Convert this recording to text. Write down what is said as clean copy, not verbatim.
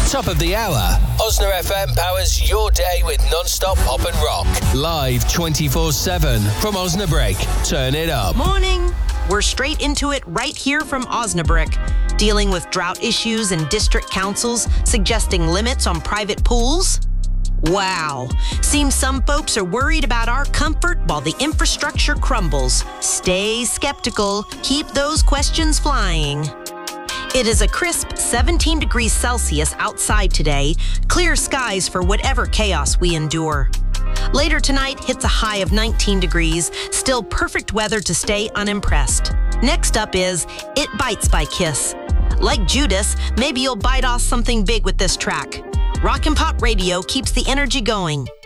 Top of the hour, Osna FM powers your day with non-stop pop and rock. Live 24/7 from Osnabrick. Turn it up. Morning. We're straight into it right here from Osnabrick, dealing with drought issues and district councils suggesting limits on private pools. Wow. Seems some folks are worried about our comfort while the infrastructure crumbles. Stay skeptical. Keep those questions flying. It is a crisp 17 degrees Celsius outside today. Clear skies for whatever chaos we endure. Later tonight hits a high of 19 degrees. Still perfect weather to stay unimpressed. Next up is It Bites by Kiss. Like Judas, maybe you'll bite off something big with this track. Rock and Pop Radio keeps the energy going.